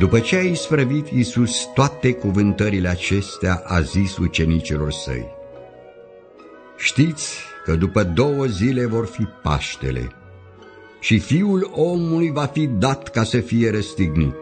După ce a isprăvit Iisus toate cuvântările acestea, a zis ucenicilor săi: știți că după 2 zile vor fi Paștele și Fiul omului va fi dat ca să fie răstignit.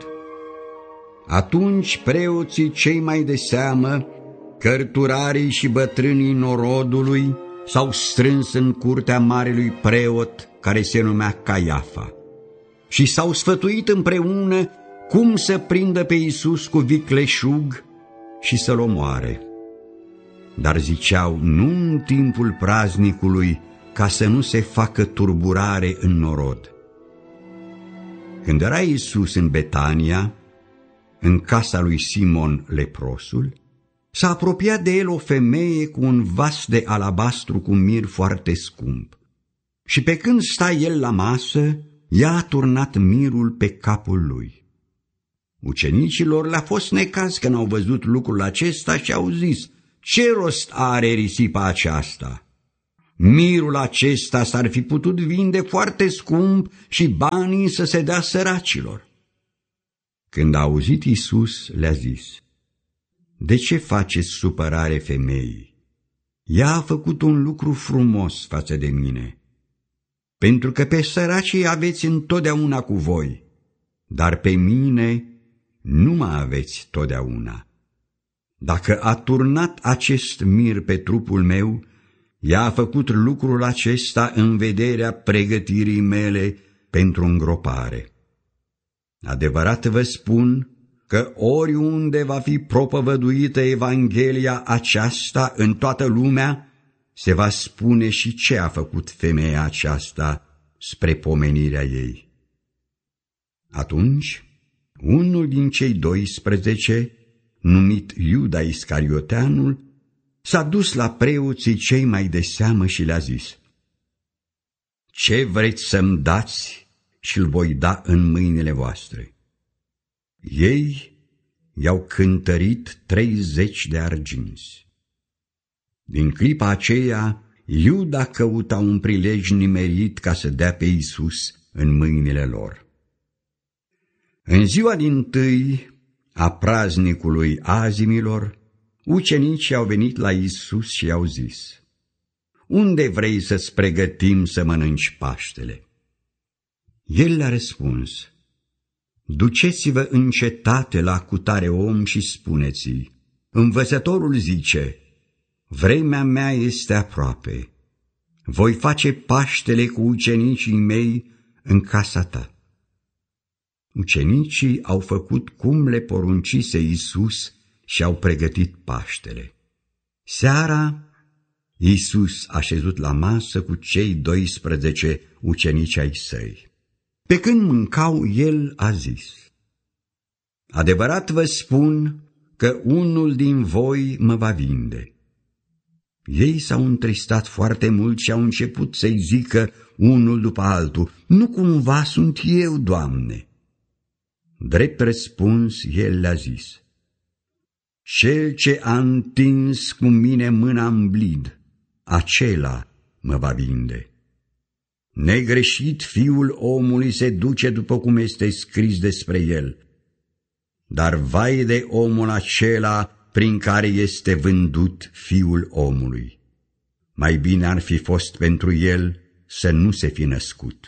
Atunci preoții cei mai de seamă, cărturarii și bătrânii norodului, s-au strâns în curtea marelui preot, care se numea Caiafa, și s-au sfătuit împreună cum să prindă pe Iisus cu vicleșug și să-l omoare. Dar ziceau: nu în timpul praznicului, ca să nu se facă turburare în norod. Când era Iisus în Betania, în casa lui Simon leprosul, s-a apropiat de el o femeie cu un vas de alabastru cu mir foarte scump. Și pe când sta el la masă, ea a turnat mirul pe capul lui. Ucenicilor le-a fost necaz că n-au văzut lucrul acesta și au zis: ce rost are risipa aceasta? Mirul acesta s-ar fi putut vinde foarte scump și banii să se dea săracilor. Când a auzit Iisus, le-a zis: de ce faceți supărare femeii? Ea a făcut un lucru frumos față de mine. Pentru că pe săracii aveți întotdeauna cu voi, dar pe mine nu mă aveți totdeauna. Dacă a turnat acest mir pe trupul meu, ea a făcut lucrul acesta în vederea pregătirii mele pentru îngropare. Adevărat vă spun că oriunde va fi propovăduită Evanghelia aceasta în toată lumea, se va spune și ce a făcut femeia aceasta spre pomenirea ei. Atunci, unul din cei 12, numit Iuda Iscarioteanul, s-a dus la preoții cei mai de seamă și le-a zis: ce vreți să-mi dați și îl voi da în mâinile voastre? Ei i-au cântărit 30 de arginți. Din clipa aceea, Iuda căuta un prilej nimerit ca să dea pe Iisus în mâinile lor. În ziua dintâi a praznicului Azimilor, ucenicii au venit la Iisus și i-au zis: unde vrei să-ți pregătim să mănânci Paștele? El le-a răspuns: duceți-vă în cetate la cutare om și spuneți-i: învățătorul zice, vremea mea este aproape, voi face Paștele cu ucenicii mei în casa ta. Ucenicii au făcut cum le poruncise Iisus și au pregătit Paștele. Seara, Iisus a șezut la masă cu cei 12 ucenici ai săi. Pe când mâncau, el a zis: adevărat vă spun că unul din voi mă va vinde. Ei s-au întristat foarte mult și au început să-i zică unul după altul: nu cumva sunt eu, Doamne? Drept răspuns, el le-a zis: cel ce a întins cu mine mâna în blid, acela mă va vinde. Negreșit Fiul omului se duce după cum este scris despre el, dar vai de omul acela prin care este vândut Fiul omului. Mai bine ar fi fost pentru el să nu se fi născut.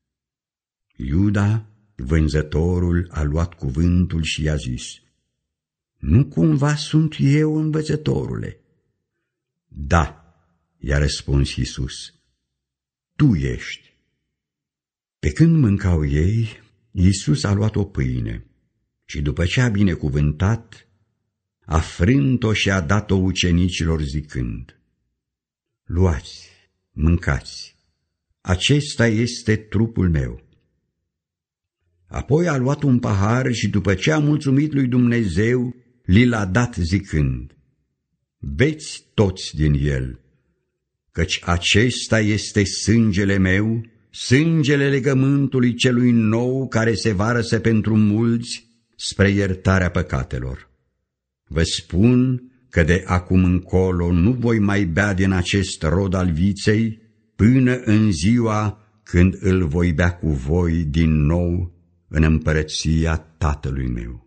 Iuda, vânzătorul, a luat cuvântul și i-a zis: nu cumva sunt eu, învățătorule? Da, i-a răspuns Iisus, tu ești. Pe când mâncau ei, Iisus a luat o pâine și după ce a binecuvântat, a frânt-o și a dat-o ucenicilor zicând: luați, mâncați, acesta este trupul meu. Apoi a luat un pahar și după ce a mulțumit lui Dumnezeu, li l-a dat zicând: beți toți din el, căci acesta este sângele meu, sângele legământului celui nou care se varsă pentru mulți spre iertarea păcatelor. Vă spun că de acum încolo nu voi mai bea din acest rod al viței până în ziua când îl voi bea cu voi din nou în împărăția Tatălui meu.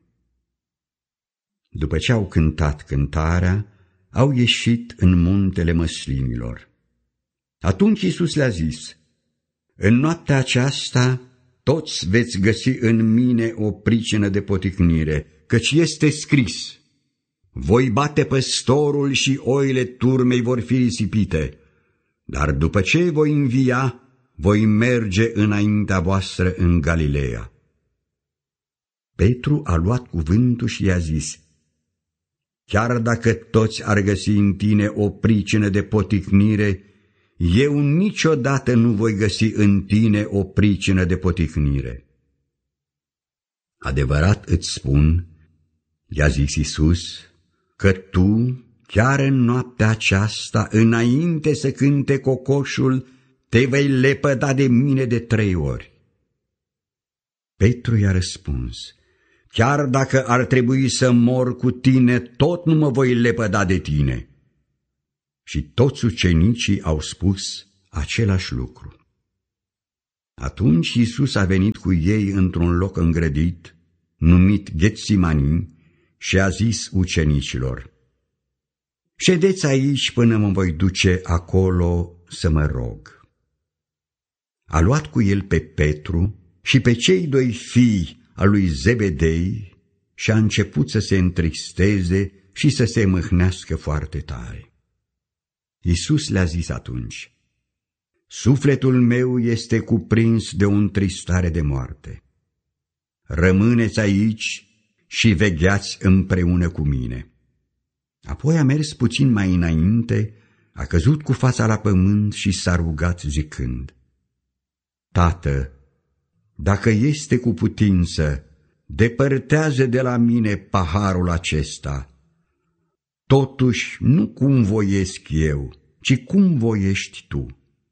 După ce au cântat cântarea, au ieșit în muntele măslinilor. Atunci Iisus le-a zis: în noaptea aceasta toți veți găsi în mine o pricină de poticnire, căci este scris: voi bate păstorul și oile turmei vor fi risipite, dar după ce voi învia, voi merge înaintea voastră în Galileea. Petru a luat cuvântul și i-a zis: chiar dacă toți ar găsi în tine o pricină de poticnire, eu niciodată nu voi găsi în tine o pricină de poticnire. Adevărat îți spun, i-a zis Iisus, că tu, chiar în noaptea aceasta, înainte să cânte cocoșul, te vei lepăda de mine de 3 ori. Petru i-a răspuns: chiar dacă ar trebui să mor cu tine, tot nu mă voi lepăda de tine. Și toți ucenicii au spus același lucru. Atunci Iisus a venit cu ei într-un loc îngrădit, numit Ghetsimani, și a zis ucenicilor: ședeți aici până mă voi duce acolo să mă rog. A luat cu el pe Petru și pe cei 2 fii al lui Zebedei și a început să se întristeze și să se mâhnească foarte tare. Iisus le-a zis atunci: sufletul meu este cuprins de o întristare de moarte. Rămâneți aici și vegheați împreună cu mine. Apoi a mers puțin mai înainte, a căzut cu fața la pământ și s-a rugat zicând: Tată, dacă este cu putință, depărtează de la mine paharul acesta. Totuși nu cum voiesc eu, ci cum voiești tu.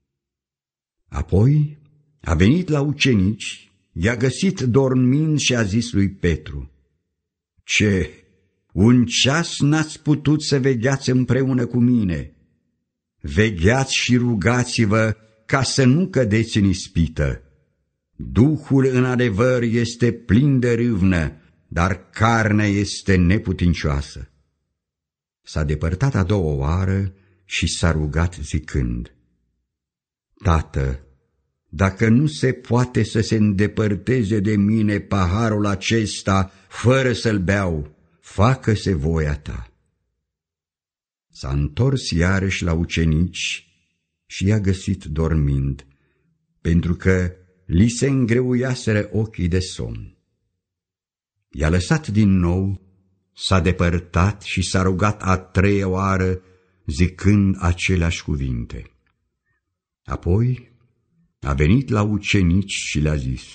Apoi a venit la ucenici, i-a găsit dormind și a zis lui Petru: ce, un ceas n-ați putut să vegheați împreună cu mine? Vegheați și rugați-vă ca să nu cădeți în ispită. Duhul în adevăr este plin de râvnă, dar carnea este neputincioasă. S-a depărtat a 2-a oară și s-a rugat zicând: Tată, dacă nu se poate să se îndepărteze de mine paharul acesta fără să-l beau, facă-se voia ta. S-a întors iarăși la ucenici și i-a găsit dormind, pentru că li se îngreuiaseră ochii de somn. I-a lăsat din nou, s-a depărtat și s-a rugat a 3-a oară, zicând aceleași cuvinte. Apoi a venit la ucenici și le-a zis: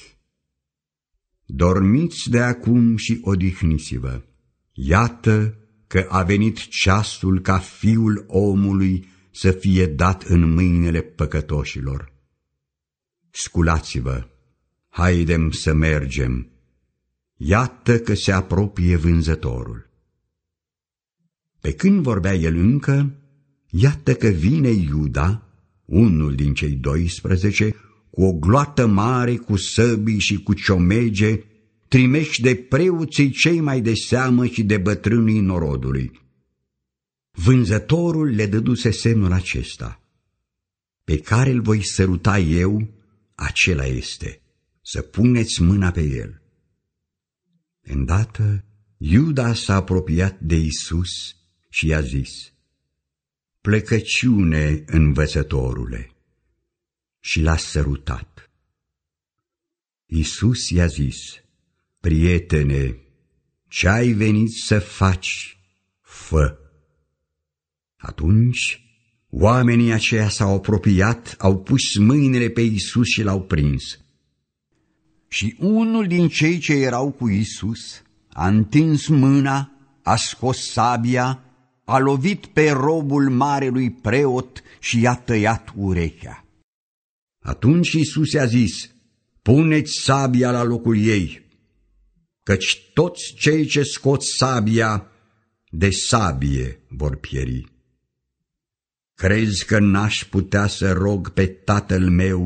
dormiți de acum și odihniți-vă. Iată că a venit ceasul ca Fiul omului să fie dat în mâinile păcătoșilor. Sculați-vă, haidem să mergem. Iată că se apropie vânzătorul. Pe când vorbea el încă, iată că vine Iuda, unul din cei 12, cu o gloată mare, cu săbii și cu ciomege, trimeși de preoții cei mai de seamă și de bătrânii norodului. Vânzătorul le dăduse semnul acesta: pe care îl voi săruta eu, acela este, să puneți mâna pe el. Îndată Iuda s-a apropiat de Iisus și i-a zis: plecăciune, învățătorule, și l-a sărutat. Iisus i-a zis: prietene, ce ai venit să faci, fă. Atunci oamenii aceia s-au apropiat, au pus mâinile pe Iisus și l-au prins. Și unul din cei ce erau cu Iisus a întins mâna, a scos sabia, a lovit pe robul marelui preot și i-a tăiat urechea. Atunci Iisus i-a zis: puneți sabia la locul ei, căci toți cei ce scot sabia, de sabie vor pieri. Crezi că n-aș putea să rog pe Tatăl meu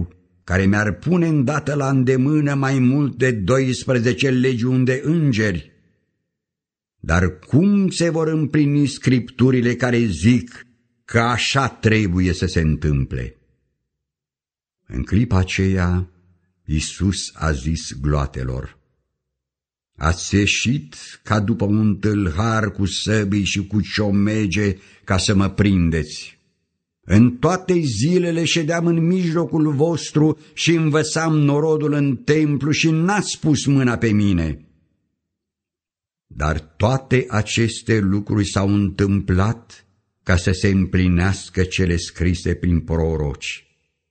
care mi-ar pune îndată la îndemână mai mult de 12 legiuni de îngeri. Dar cum se vor împlini scripturile care zic că așa trebuie să se întâmple? În clipa aceea, Iisus a zis gloatelor: ați ieșit ca după un tâlhar cu săbii și cu ciomege ca să mă prindeți. În toate zilele ședeam în mijlocul vostru și învățam norodul în templu și n-ați pus mâna pe mine. Dar toate aceste lucruri s-au întâmplat ca să se împlinească cele scrise prin proroci.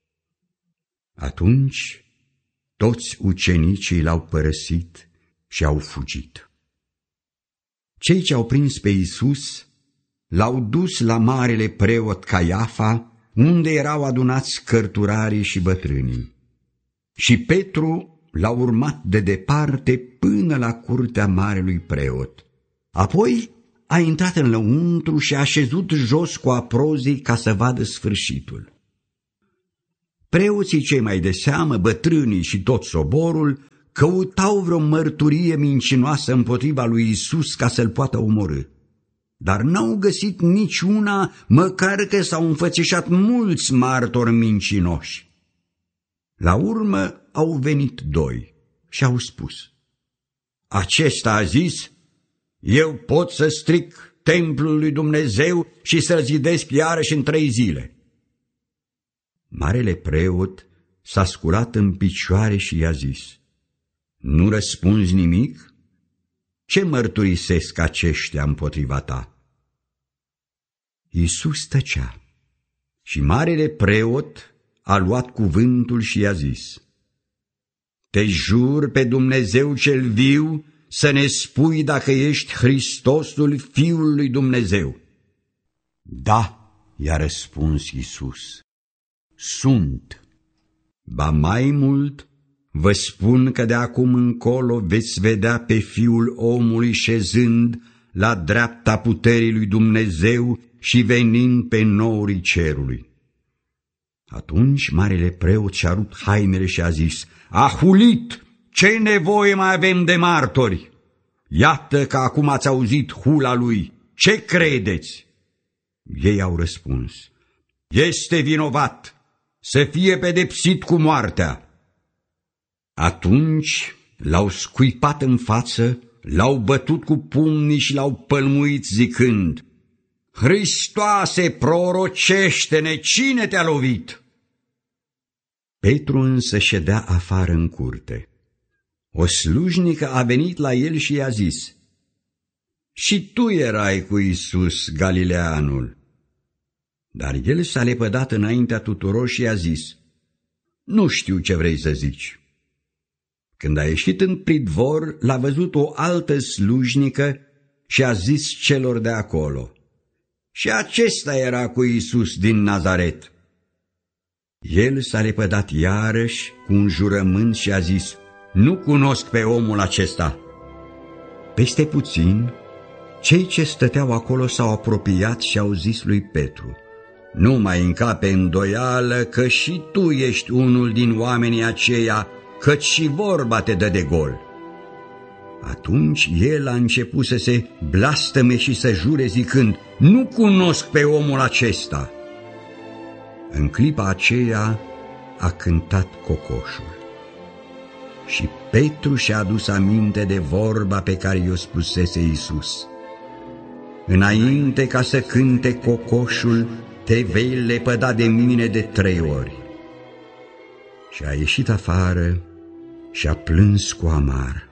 Atunci toți ucenicii l-au părăsit și au fugit. Cei ce au prins pe Iisus l-au dus la marele preot Caiafa, unde erau adunați cărturarii și bătrânii. Și Petru l-a urmat de departe până la curtea marelui preot. Apoi a intrat în lăuntru și a șezut jos cu aprozii ca să vadă sfârșitul. Preoții cei mai de seamă, bătrânii și tot soborul, căutau vreo mărturie mincinoasă împotriva lui Iisus ca să-l poată omorî. Dar n-au găsit niciuna, măcar că s-au înfățișat mulți martori mincinoși. La urmă au venit doi și au spus: acesta a zis: eu pot să stric templul lui Dumnezeu și să-l zidesc iarăși în 3 zile. Marele preot s-a sculat în picioare și i-a zis: nu răspunzi nimic? Ce mărturisesc aceștia împotriva ta? Iisus tăcea și marele preot a luat cuvântul și i-a zis: te jur pe Dumnezeu cel viu să ne spui dacă ești Hristosul, Fiul lui Dumnezeu. Da, i-a răspuns Iisus, sunt. Ba mai mult, vă spun că de acum încolo veți vedea pe Fiul omului șezând la dreapta puterii lui Dumnezeu și venind pe norii cerului. Atunci marele preot și-a rupt hainele și a zis: a hulit! Ce nevoie mai avem de martori? Iată că acum ați auzit hula lui. Ce credeți? Ei au răspuns: este vinovat, să fie pedepsit cu moartea. Atunci l-au scuipat în față, l-au bătut cu pumnii și l-au pălmuit zicând: Hristoase, prorocește-ne, cine te-a lovit? Petru însă ședea afară în curte. O slujnică a venit la el și i-a zis: și tu erai cu Iisus, Galileanul. Dar el s-a lepădat înaintea tuturor și i-a zis: nu știu ce vrei să zici. Când a ieșit în pridvor, l-a văzut o altă slujnică și a zis celor de acolo: și acesta era cu Iisus din Nazaret. El s-a lepădat iarăși cu un jurământ și a zis: nu cunosc pe omul acesta. Peste puțin, cei ce stăteau acolo s-au apropiat și au zis lui Petru: nu mai încape îndoială că și tu ești unul din oamenii aceia, căci și vorba te dă de gol. Atunci el a început să se blastăme și să jure zicând: nu cunosc pe omul acesta. În clipa aceea a cântat cocoșul. Și Petru și-a adus aminte de vorba pe care i-o spusese Iisus: înainte ca să cânte cocoșul, te vei lepăda de mine de 3 ori. Și a ieșit afară și a plâns cu amar.